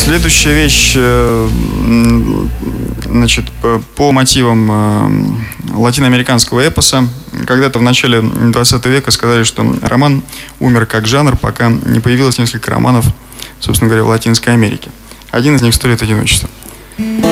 Следующая вещь, значит, по мотивам латиноамериканского эпоса. Когда-то в начале 20 века сказали, что роман умер как жанр, пока не появилось несколько романов, собственно говоря, в Латинской Америке. Один из них «100 лет одиночества».